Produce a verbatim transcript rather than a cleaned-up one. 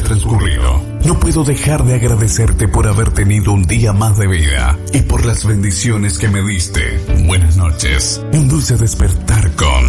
transcurrido, no puedo dejar de agradecerte por haber tenido un día más de vida y por las bendiciones que me diste. Buenas noches y un dulce despertar con